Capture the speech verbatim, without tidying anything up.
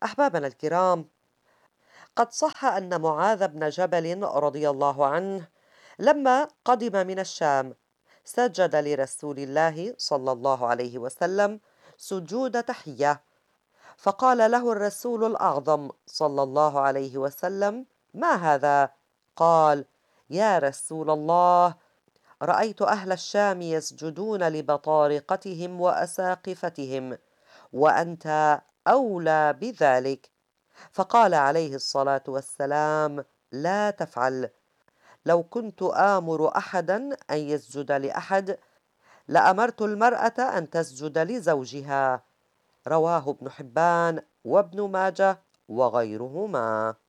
أحبابنا الكرام، قد صح أن معاذ بن جبل رضي الله عنه لما قدم من الشام سجد لرسول الله صلى الله عليه وسلم سجود تحية، فقال له الرسول الأعظم صلى الله عليه وسلم: ما هذا؟ قال: يا رسول الله، رأيت أهل الشام يسجدون لبطارقتهم وأساقفتهم، وأنت أولى بذلك. فقال عليه الصلاة والسلام: لا تفعل. لو كنت آمر أحدا أن يسجد لأحد لأمرت المرأة أن تسجد لزوجها. رواه ابن حبان وابن ماجه وغيرهما.